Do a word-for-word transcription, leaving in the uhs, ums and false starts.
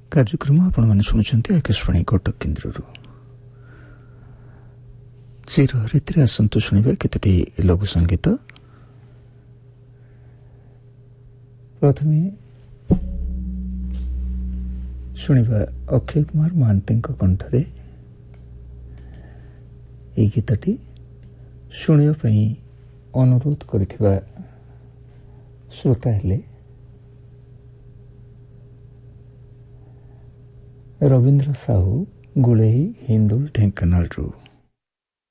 କାର୍ଯ୍ୟକ୍ରମ ଆପଣମାନେ ଶୁଣୁଛନ୍ତି ଆକାଶବାଣୀ କଟକ କେନ୍ଦ୍ରରୁ। ଚିର ରୀତିରେ ଆସନ୍ତୁ ଶୁଣିବା କେତୋଟି ଲଘୁ ସଙ୍ଗୀତ। ପ୍ରଥମେ ଶୁଣିବା ଅକ୍ଷୟ କୁମାର ମହାନ୍ତିଙ୍କ କଣ୍ଠରେ ଏହି ଗୀତଟି। ଶୁଣିବା ପାଇଁ ଅନୁରୋଧ କରିଥିବା ଶ୍ରୋତା ହେଲେ ରବୀନ୍ଦ୍ର ସାହୁ, ଗୁଳେଇ, ହିନ୍ଦୁଲ, ଢେଙ୍କାନାଳରୁ।